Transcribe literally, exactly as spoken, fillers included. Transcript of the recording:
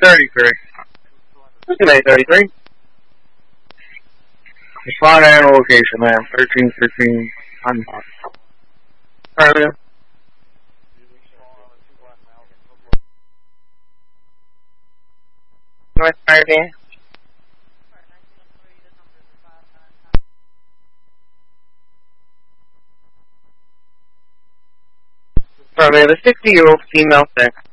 thirty-three. two eight thirty-three. Respond and location, ma'am. thirteen thirteen. Unmarked. Affirmative. North Caribbean. Affirmative. A sixty-year-old female sex.